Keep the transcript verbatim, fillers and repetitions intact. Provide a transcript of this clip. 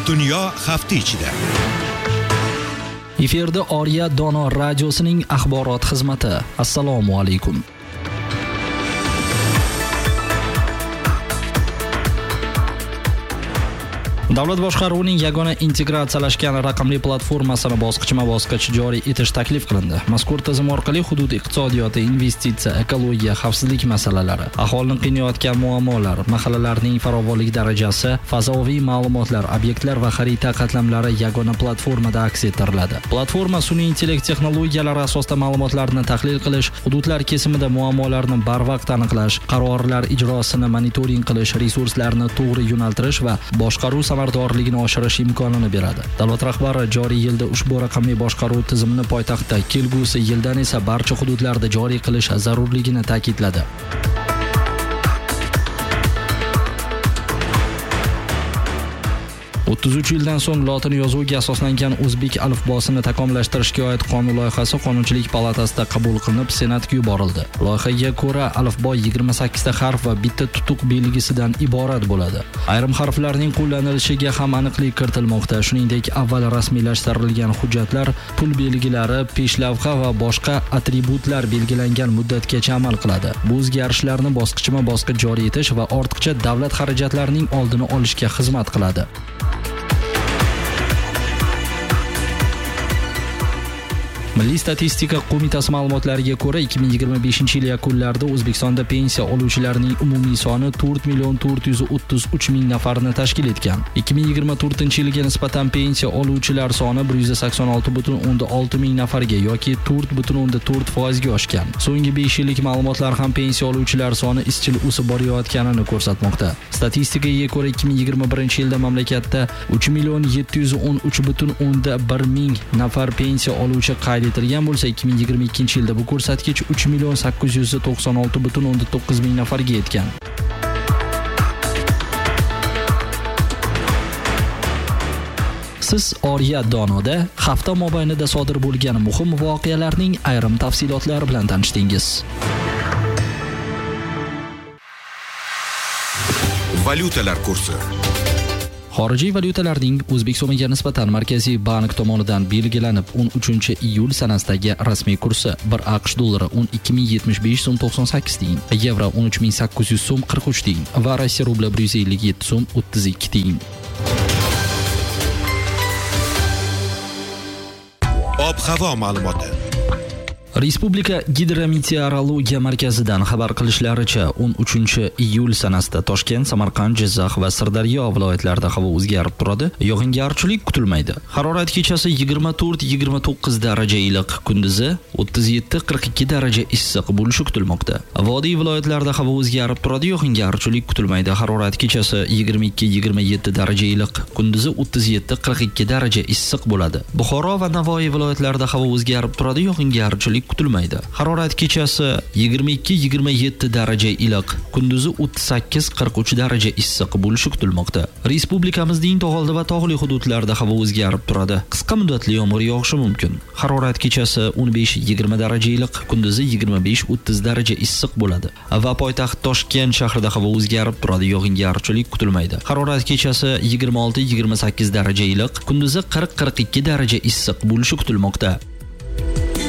Dunyo hafta ichida. Efirda Oriya Dono radiosining axborot xizmati. Assalomu alaykum. Davlat boshqaruvining yagona integratsiyalashgan raqamli platformasini bosqichma-bosqich joriy etish taklif qilindi. Mazkur tizim orqali hudud iqtisodiyoti, investitsiya, ekologiya, xavfsizlik masalalari, aholini qiynayotgan muammolar, mahallalarning farovonlik darajasi, fazoviy ma'lumotlar, obyektlar va xarita qatlamlari yagona platformada aks ettiriladi. Platforma sun'iy intellekt texnologiyalari asosida ma'lumotlarni tahlil qilish, hududlar kesimida muammolarni barvaqt aniqlash, qarorlar ijrosini monitoring qilish, resurslarni to'g'ri yo'naltirish va boshqaruv samaradorligini oshirish imkonini beradi. Davlat rahbari joriy yilda ushbu raqamli boshqaruv tizimini poytaxtda, kelgusi yildan esa barcha hududlarda joriy qilish zarurligini ta'kidladi. o'ttiz uch yildan so'ng lotin yozuviga asoslangan o'zbek alifbosini takomillashtirishga oid qonun loyihasi Qonunchilik palatasida qabul qilinib, Senatga yuborildi. Loyihaga ko'ra, alifbo yigirma sakkiz ta harf va bitta tutuq belgisidan iborat bo'ladi. Ayrim harflarning qo'llanilishiga ham aniqlik kiritilmoqda. Shuningdek, avval rasmiylashtirilgan hujjatlar pul belgilari, peshlavha va boshqa atributlar belgilangan muddatgacha amal qiladi. Bu o'zgarishlarni bosqichma-bosqich joriy etish va ortiqcha davlat xarajatlarining oldini olishga xizmat qiladi. Milliy statistika qo'mitasi ma'lumotlariga ko'ra, ikki ming yigirma beshinchi yil yakunlarida O'zbekistonda pensiya oluvchilarning umumiy soni to'rt million to'rt yuz o'ttiz uch ming nafarni tashkil etgan. ikki ming yigirma to'rtinchi yilga nisbatan pensiya oluvchilar soni bir yuz sakson olti butun o'ndan olti ming nafarga yoki to'rt butun o'ndan to'rt foiz ga oshgan. So'nggi besh yillik ma'lumotlar ham pensiya oluvchilar soni izchil o'sib borayotganini ko'rsatmoqda. Statistikaga ko'ra, ikki ming yigirma birinchi yilda mamlakatda uch million yetti yuz o'n uch butun o'ndan bir ming nafar pensiya oluvchi qayd etilgan bo'lsa, ikki ming yigirma ikkinchi yilda bu ko'rsatkich uch million sakkiz yuz to'qson olti butun o'ndan to'qqiz ming nafarga yetgan. Siz Oriya Donoda hafta mobaynida sodir bo'lgan muhim voqealarning ayrim tafsilotlari bilan tanishdingiz. Valyutalar kursi. Xorijiy valyutalarning O'zbek so'miga nisbatan Markaziy bank tomonidan belgilanib o'n uchinchi iyul sanasidagi rasmiy kursi: bir AQSh dollari o'n ikki ming yetmish besh so'm to'qson sakkiz tiyin, yevro o'n uch ming sakkiz yuz so'm qirq uch tiyin va Rossiya rubli bir yuz ellik yetti so'm o'ttiz ikki tiyin. Ob-havo ma'lumoti. Respublika Gidrometeorologiya markazidan xabar qilishlaricha, o'n uchinchi iyul sanasida Toshkent, Samarqand, Jizzax va Sirdaryo viloyatlarida havo o'zgarib turadi. Yog'ingarchilik kutilmaydi. Harorat kechasi yigirma to'rt yigirma to'qqiz daraja iliq, kunduzi o'ttiz yetti qirq ikki daraja issiq bo'lishi kutilmoqda. Vodiy viloyatlarida havo o'zgarib turadi, yog'ingarchilik kutilmaydi. Harorat kechasi yigirma ikki yigirma yetti daraja iliq, kunduzi o'ttiz yetti qirq ikki daraja issiq bo'ladi. Buxoro va Navoiy viloyatlarida havo o'zgarib turadi, yog'ingarchilik kutilmaydi. Harorat kechasi yigirma ikki yigirma yetti daraja iliq, kunduzi o'ttiz sakkiz qirq uch daraja issiq bo'lishi kutilmoqda. Respublikamizning tog'oldi va tog'li hududlarida havo o'zgarib turadi. Qisqa muddatli yomg'ir yog'ishi mumkin. Harorat kechasi o'n besh yigirma daraja iliq, kunduzi yigirma besh o'ttiz daraja issiq bo'ladi. Va poytaxt Toshkent shahrida havo o'zgarib turadi, yog'ingarchilik kutilmaydi. Harorat kechasi yigirma olti yigirma sakkiz daraja iliq, kunduzi qirq qirq ikki daraja issiq bo'lishi kutilmoqda.